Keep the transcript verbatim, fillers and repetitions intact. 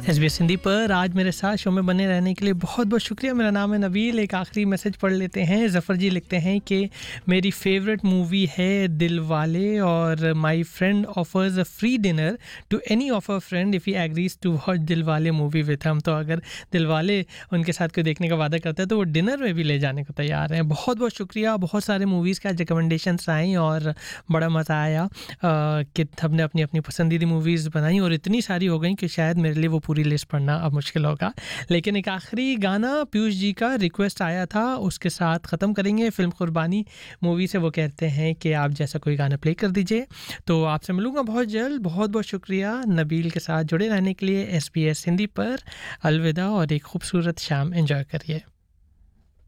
SBS Hindi पर आज मेरे साथ शो में बने रहने के लिए बहुत बहुत शुक्रिया। मेरा नाम है नबील। एक आखिरी मैसेज पढ़ लेते हैं। ज़फ़र जी लिखते हैं कि मेरी फेवरेट मूवी है दिलवाले और my friend offers a free dinner to any of a friend if he agrees to watch Dilwale movie with हम। तो अगर दिलवाले उनके साथ कोई देखने का वादा करता है तो वो डिनर में भी ले जाने को तैयार हैं। बहुत बहुत शुक्रिया। बहुत सारे मूवीज़ के आज रिकमेंडेशंस आई और बड़ा मज़ा आया अ, कि सबने अपनी अपनी पसंदीदा मूवीज़ बनाई और इतनी सारी हो गई कि शायद मेरे लिए वो पूरी लिस्ट पढ़ना अब मुश्किल होगा। लेकिन एक आखिरी गाना पीयूष जी का रिक्वेस्ट आया था, उसके साथ ख़त्म करेंगे। फ़िल्म कुर्बानी मूवी से वो कहते हैं कि आप जैसा कोई गाना प्ले कर दीजिए। तो आपसे मिलूँगा बहुत जल्द। बहुत बहुत शुक्रिया नबील के साथ जुड़े रहने के लिए। एसबीएस हिंदी पर अलविदा और एक खूबसूरत शाम एंजॉय करिए।